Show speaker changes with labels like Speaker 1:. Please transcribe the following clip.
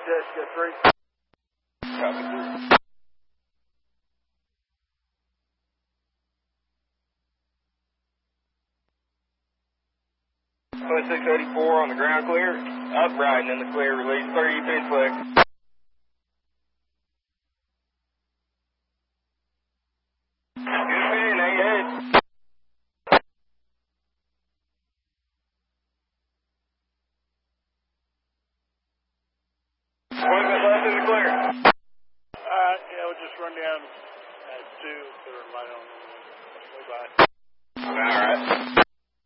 Speaker 1: Jessica 3.
Speaker 2: Copy 3. .684 on the ground clear. Up riding in the clear. Release 30 pin flex. Good pin, hang ahead. Equipment left in the clear.
Speaker 1: Yeah, we'll just run down at 2, put our light on. Way by.
Speaker 2: Alright.